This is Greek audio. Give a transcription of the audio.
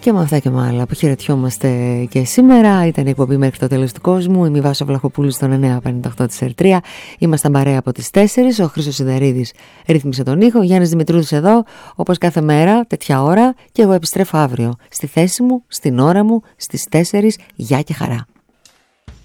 Και με αυτά και με άλλα αποχαιρετιόμαστε και σήμερα. Ήταν η εκπομπή Μέχρι το τέλος του κόσμου. Είμαι η Βάσο Βλαχοπούλου στον 958 της ΕΡΤΡΙΑ. Ήμασταν παρέα από τις 4. Ο Χρήστος Σιδερίδης ρύθμισε τον ήχο. Γιάννης Δημητρούδης εδώ, όπως κάθε μέρα, τέτοια ώρα. Και εγώ επιστρέφω αύριο στη θέση μου, στην ώρα μου, στις 4. Γεια και χαρά.